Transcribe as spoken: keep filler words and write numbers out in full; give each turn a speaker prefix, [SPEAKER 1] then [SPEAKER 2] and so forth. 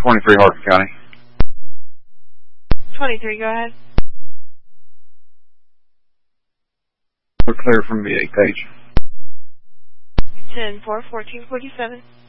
[SPEAKER 1] twenty-three, Harford County.
[SPEAKER 2] twenty-three, go ahead.
[SPEAKER 1] We're clear from V eight page.
[SPEAKER 2] ten four, fourteen forty-seven.